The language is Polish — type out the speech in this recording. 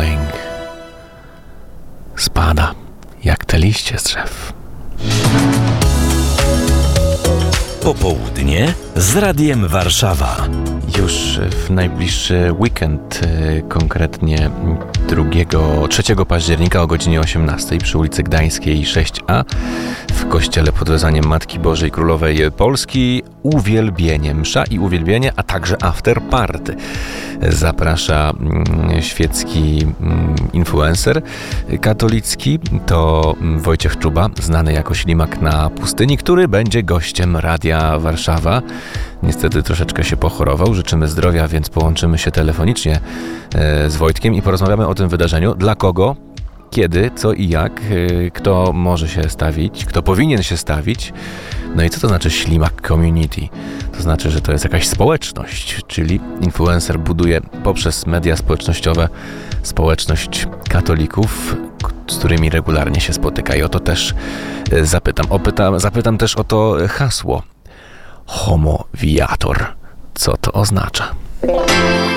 Blowing spada jak te liście z drzew. Popołudnie z Radiem Warszawa. Już w najbliższy weekend, konkretnie 3 października o godzinie 18 przy ulicy Gdańskiej 6A w kościele pod wezwaniem Matki Bożej Królowej Polski uwielbienie, msza i uwielbienie, a także after party. Zaprasza świecki influencer katolicki, to Wojciech Czuba, znany jako Ślimak na pustyni, który będzie gościem Radia Warszawa. Niestety troszeczkę się pochorował, życzymy zdrowia, więc połączymy się telefonicznie z Wojtkiem i porozmawiamy o tym wydarzeniu. Dla kogo, kiedy, co i jak, kto może się stawić, kto powinien się stawić. No i co to znaczy Ślimak Community? To znaczy, że to jest jakaś społeczność, czyli influencer buduje poprzez media społecznościowe społeczność katolików, z którymi regularnie się spotyka. I o to też zapytam też o to hasło Homo Viator. Co to oznacza?